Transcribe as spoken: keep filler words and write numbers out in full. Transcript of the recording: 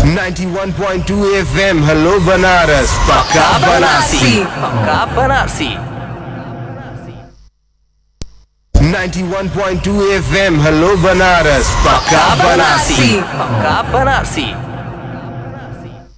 ninety-one point two F M hello Banaras पक्का बनारसी पक्का Banarasi ninety-one point two F M hello Banaras पक्का बनारसी पक्का बनारसी